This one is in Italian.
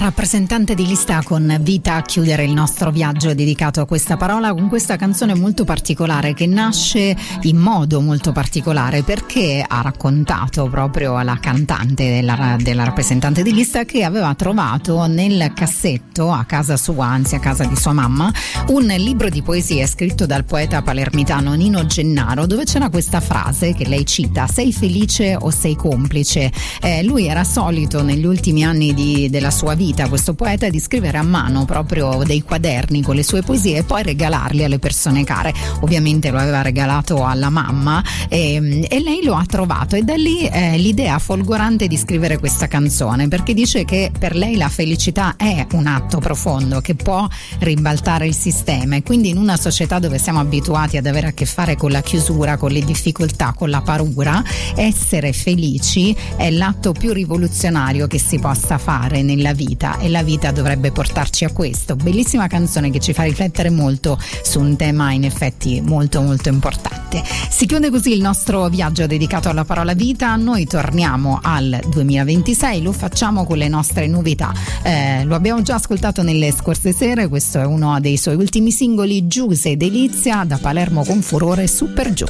Rappresentante di lista con Vita a chiudere il nostro viaggio dedicato a questa parola, con questa canzone molto particolare che nasce in modo molto particolare perché ha raccontato proprio alla cantante della rappresentante di lista che aveva trovato nel cassetto a casa sua, anzi a casa di sua mamma, un libro di poesie scritto dal poeta palermitano Nino Gennaro, dove c'era questa frase che lei cita: sei felice o sei complice? Lui era solito negli ultimi anni della sua vita, questo poeta, di scrivere a mano proprio dei quaderni con le sue poesie e poi regalarli alle persone care. Ovviamente lo aveva regalato alla mamma e lei lo ha trovato, e da lì l'idea folgorante di scrivere questa canzone, perché dice che per lei la felicità è un atto profondo che può ribaltare il sistema, e quindi in una società dove siamo abituati ad avere a che fare con la chiusura, con le difficoltà, con la paura, essere felici è l'atto più rivoluzionario che si possa fare nella vita, e la vita dovrebbe portarci a questo. Bellissima canzone che ci fa riflettere molto su un tema in effetti molto molto importante. Si chiude così il nostro viaggio dedicato alla parola vita. Noi torniamo al 2026, lo facciamo con le nostre novità. Lo abbiamo già ascoltato nelle scorse sere, questo è uno dei suoi ultimi singoli, Giuse Delizia, da Palermo con furore, Super Giù.